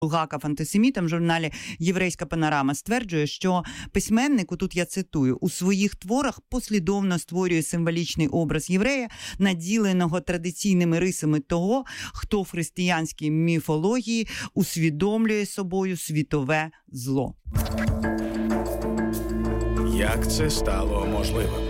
Булгаков антисемітом в журналі «Єврейська панорама» стверджує, що письменник, тут я цитую, у своїх творах послідовно створює символічний образ єврея, наділеного традиційними рисами того, хто в християнській міфології усвідомлює собою світове зло. Як це стало можливим?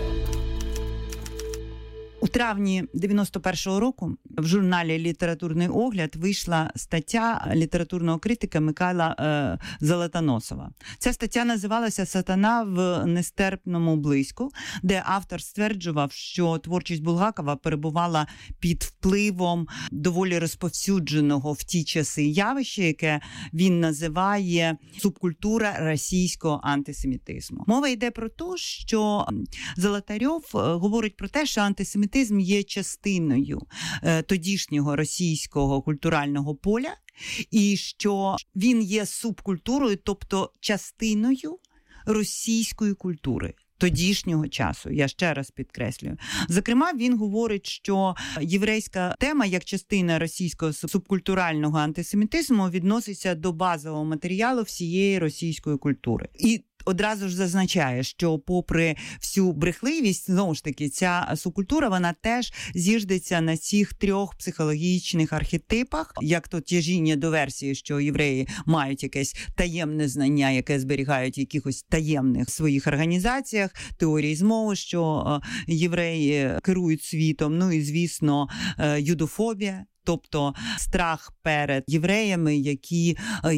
У травні 91-го року в журналі «Літературний огляд» вийшла стаття літературного критика Михайла Золотоносова. Ця стаття називалася «Сатана в нестерпному блиску», де автор стверджував, що творчість Булгакова перебувала під впливом доволі розповсюдженого в ті часи явища, яке він називає субкультура російського антисемітизму. Мова йде про те, що Золотарьов говорить про те, що антисемітизм є частиною тодішнього російського культурального поля, і що він є субкультурою, тобто частиною російської культури тодішнього часу, я ще раз підкреслюю. Зокрема, він говорить, що єврейська тема як частина російського субкультурального антисемітизму відноситься до базового матеріалу всієї російської культури. І одразу ж зазначає, що попри всю брехливість, знову ж таки, ця субкультура, вона теж зіждеться на цих трьох психологічних архетипах, як то тяжіння до версії, що євреї мають якесь таємне знання, яке зберігають в якихось таємних своїх організаціях, теорії змови, що євреї керують світом, ну і, звісно, юдофобія. Тобто страх перед євреями, які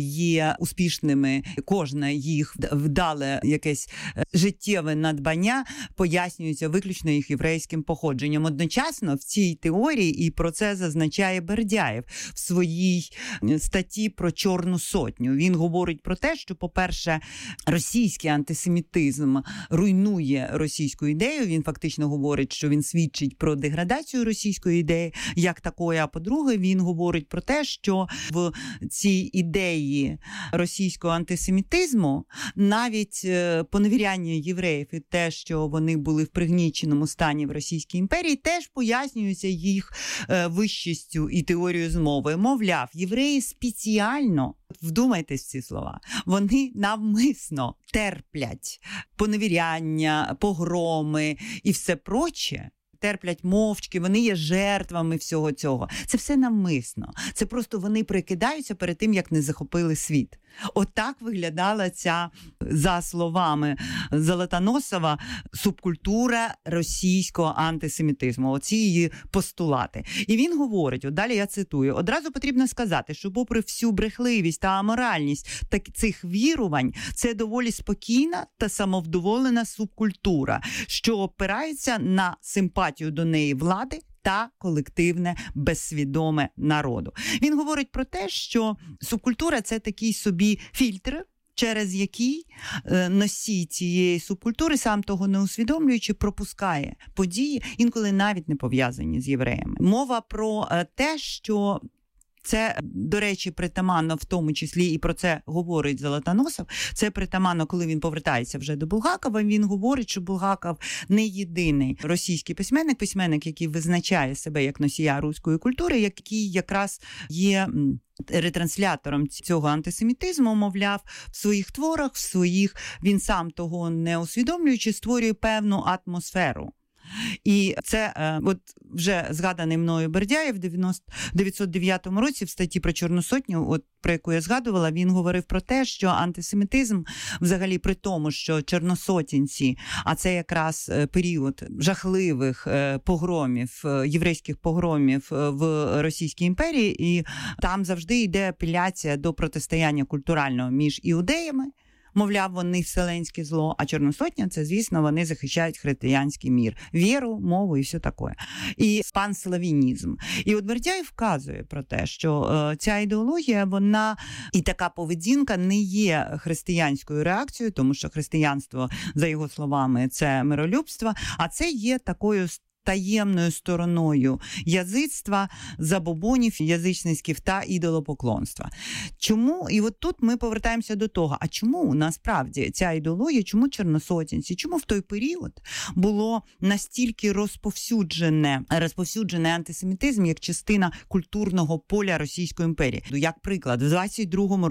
є успішними, кожне їх вдале якесь життєве надбання пояснюється виключно їх єврейським походженням. Одночасно в цій теорії, і про це зазначає Бердяєв в своїй статті про Чорну сотню. Він говорить про те, що, по-перше, російський антисемітизм руйнує російську ідею. Він фактично говорить, що він свідчить про деградацію російської ідеї як такої, а по-друге, він говорить про те, що в цій ідеї російського антисемітизму навіть поневіряння євреїв і те, що вони були в пригніченому стані в Російській імперії, теж пояснюється їх вищістю і теорією змови. Мовляв, євреї спеціально, вдумайтесь в ці слова, вони навмисно терплять поневіряння, погроми і все проче, терплять мовчки, вони є жертвами всього цього. Це все навмисно. Це просто вони прикидаються перед тим, як не захопили світ. Отак виглядала ця, за словами Золотоносова, субкультура російського антисемітизму. Оці її постулати. І він говорить, от далі я цитую, одразу потрібно сказати, що попри всю брехливість та аморальність цих вірувань, це доволі спокійна та самовдоволена субкультура, що опирається на симпатію до неї влади та колективне безсвідоме народу. Він говорить про те, що субкультура – це такий собі фільтр, через який носій цієї субкультури, сам того не усвідомлюючи, пропускає події, інколи навіть не пов'язані з євреями. Мова про те, що це, до речі, притаманно в тому числі, і про це говорить Золотоносов, це притаманно, коли він повертається вже до Булгакова, він говорить, що Булгаков не єдиний російський письменник, який визначає себе як носія руської культури, який якраз є ретранслятором цього антисемітизму, мовляв, в своїх творах, він сам того не усвідомлюючи, створює певну атмосферу. І це от вже згаданий мною Бердяєв в 1909 році в статті про Чорну сотню, от про яку я згадувала, він говорив про те, що антисемітизм взагалі при тому, що чорносотінці, а це якраз період жахливих погромів, єврейських погромів в Російській імперії, і там завжди йде апеляція до протистояння культурального між іудеями, мовляв, вони вселенське зло, а Чорносотня – це, звісно, вони захищають християнський мір, віру, мову і все таке. І панславінізм. І от Бердяєв вказує про те, що ця ідеологія, вона і така поведінка не є християнською реакцією, тому що християнство, за його словами, це миролюбство, а це є такою таємною стороною язицтва, забобонів, язичницьких та ідолопоклонства. Чому? І от тут ми повертаємося до того, а чому насправді ця ідеологія, чому чорносотінці, чому в той період було настільки розповсюджений антисемітизм як частина культурного поля Російської імперії? Як приклад, в 22-му